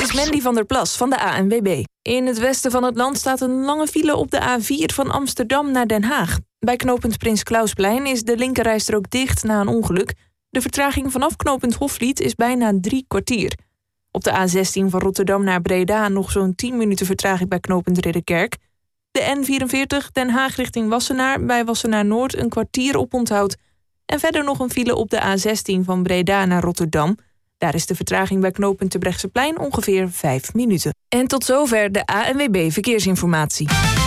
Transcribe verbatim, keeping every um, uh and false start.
is Mandy van der Plas van de A N W B. In het westen van het land staat een lange file op de A vier van Amsterdam naar Den Haag. Bij knooppunt Prins Klausplein is de linkerrijstrook dicht na een ongeluk. De vertraging vanaf knooppunt Hofvliet is bijna drie kwartier. Op de A zestien van Rotterdam naar Breda nog zo'n tien minuten vertraging bij knooppunt Ridderkerk. De N vierenveertig Den Haag richting Wassenaar bij Wassenaar Noord een kwartier op onthoud. En verder nog een file op de A zestien van Breda naar Rotterdam. Daar is de vertraging bij knooppunt Terbrechtseplein ongeveer vijf minuten. En tot zover de A N W B Verkeersinformatie.